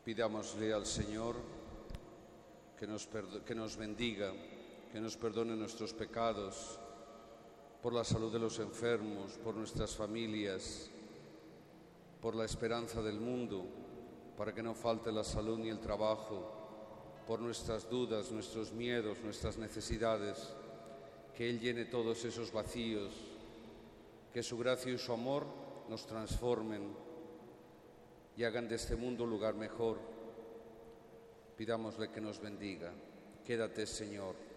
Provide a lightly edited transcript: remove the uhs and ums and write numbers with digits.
Pidámosle al Señor que nos bendiga, que nos perdone nuestros pecados, por la salud de los enfermos, por nuestras familias, por la esperanza del mundo, para que no falte la salud ni el trabajo, por nuestras dudas, nuestros miedos, nuestras necesidades, que Él llene todos esos vacíos, que su gracia y su amor nos transformen y hagan de este mundo un lugar mejor. Pidámosle que nos bendiga. Quédate, Señor.